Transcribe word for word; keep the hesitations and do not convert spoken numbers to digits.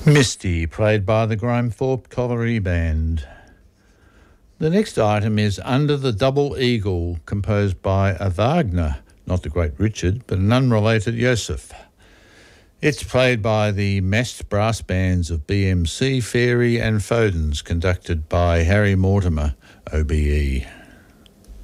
Misty, played by the Grimethorpe Colliery Band. The next item is Under the Double Eagle, composed by a Wagner, not the great Richard, but an unrelated Joseph. It's played by the massed brass bands of B M C, Fairy and Fodens, conducted by Harry Mortimer, O B E.